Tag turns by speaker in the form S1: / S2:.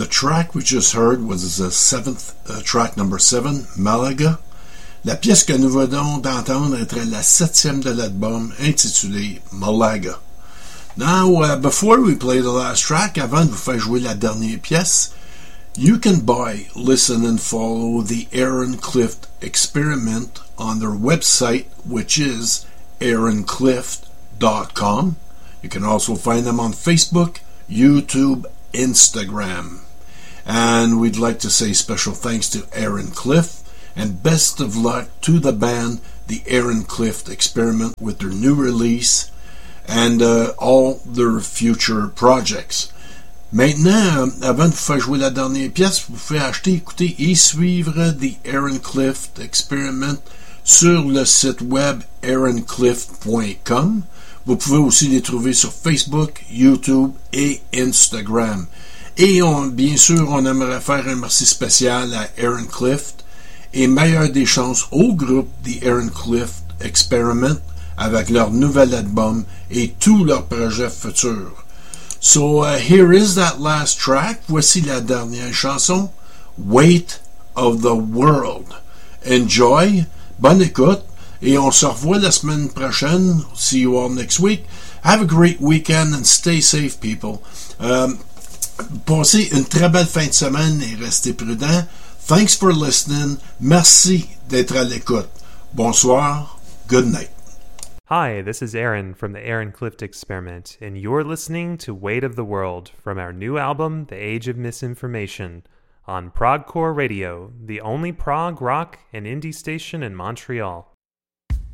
S1: The track we just heard was the track number 7, Malaga. La pièce que nous venons d'entendre était la 7e de l'album, intitulée Malaga. Now, before we play the last track, avant de vous faire jouer la dernière pièce, you can buy, listen and follow the Aaron Clift Experiment on their website, which is aaronclift.com. You can also find them on Facebook, YouTube, Instagram. And we'd like to say special thanks to Aaron Clift and best of luck to the band, the Aaron Clift Experiment, with their new release and all their future projects. Maintenant, avant de vous faire jouer la dernière pièce, vous pouvez acheter, écouter et suivre The Aaron Clift Experiment sur le site web aaronclift.com. Vous pouvez aussi les trouver sur Facebook, YouTube et Instagram. Et bien sûr, on aimerait faire un merci spécial à Aaron Clift et meilleure des chances au groupe The Aaron Clift Experiment avec leur nouvel album et tous leurs projets futurs. So here is that last track. Voici la dernière chanson, Weight of the World. Enjoy, bonne écoute, et on se revoit la semaine prochaine. See you all next week. Have a great weekend and stay safe, people. Passez une très belle fin de semaine et restez prudents. Thanks for listening. Merci d'être à l'écoute. Bonsoir. Good night.
S2: Hi, this is Aaron from the Aaron Clift Experiment, and you're listening to Weight of the World from our new album, The Age of Misinformation, on Progcore Radio, the only prog rock and indie station in Montreal.